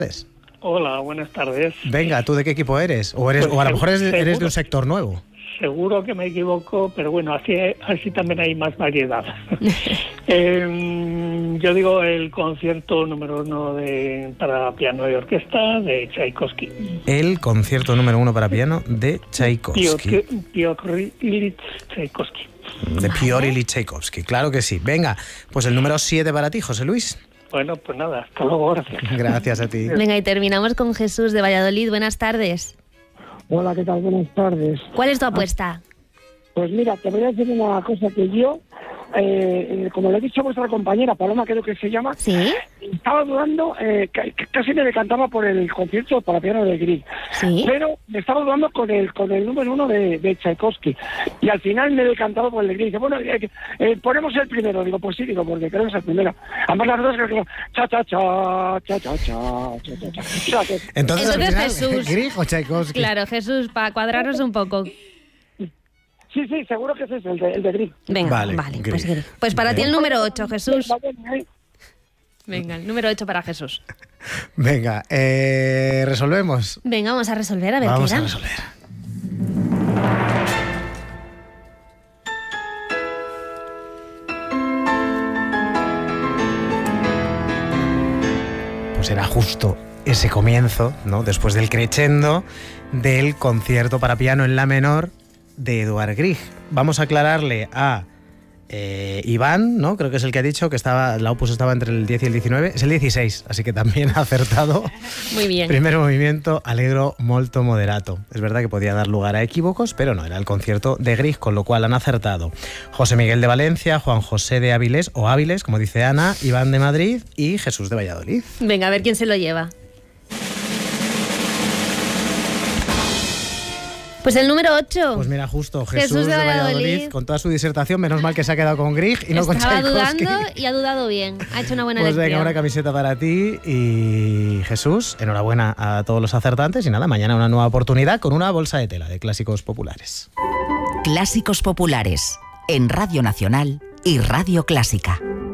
Hola, buenas tardes. Venga, ¿tú de qué equipo eres? O a lo mejor eres de un sector nuevo. Seguro que me equivoco, pero bueno, así también hay más variedad. Yo digo el concierto número 1 para piano y orquesta de Tchaikovsky. El concierto número 1 para piano de Tchaikovsky. Piotr Ilich Tchaikovsky. De Piotr Ilich Tchaikovsky, claro que sí. Venga, pues el número 7 para ti, José Luis. Bueno, pues nada, hasta luego, gracias. Gracias a ti. Venga, y terminamos con Jesús de Valladolid. Buenas tardes. Hola, ¿qué tal? Buenas tardes. ¿Cuál es tu apuesta? Pues mira, te voy a decir una cosa que yo, como le he dicho a vuestra compañera, Paloma creo que se llama, ¿Sí? Estaba dudando, casi me decantaba por el concierto para piano de Grieg, ¿Sí? pero me estaba dudando con el número 1 de Tchaikovsky, y al final me he decantado por el de Grieg. Dice, bueno, ponemos el primero. Digo, pues sí, porque creo que es el primero. Además las dos que cha. Entonces al final, Jesús. ¿Grieg o Tchaikovsky? Claro, Jesús, para cuadrarnos un poco. Sí, seguro que ese es el de Grieg. Venga, Vale, pues Grieg. Grieg. Pues para ti el número 8, Jesús. Vale. Venga, el número 8 para Jesús. Venga, resolvemos. Venga, vamos a resolver, a ver Vamos qué a era. resolver. Pues era justo ese comienzo, ¿no? Después del crescendo del concierto para piano en la menor de Eduard Grieg. Vamos a aclararle a Iván, ¿no? Creo que es el que ha dicho que la opus estaba entre el 10 y el 19. Es el 16, así que también ha acertado. Muy bien. Primer movimiento, allegro molto moderato. Es verdad que podía dar lugar a equívocos, pero no, era el concierto de Grieg, con lo cual han acertado José Miguel de Valencia, Juan José de Áviles, o Áviles, como dice Ana, Iván de Madrid y Jesús de Valladolid. Venga, a ver quién se lo lleva. Pues el número 8. Pues mira, justo Jesús de de Valladolid. Valladolid, con toda su disertación, menos mal que se ha quedado con Grieg y no con Estaba Tchaikovsky. dudando y ha dudado bien. Ha hecho una buena Pues venga, elección. una camiseta para ti y Jesús, enhorabuena a todos los acertantes y nada, mañana una nueva oportunidad con una bolsa de tela de clásicos populares. Clásicos populares en Radio Nacional y Radio Clásica.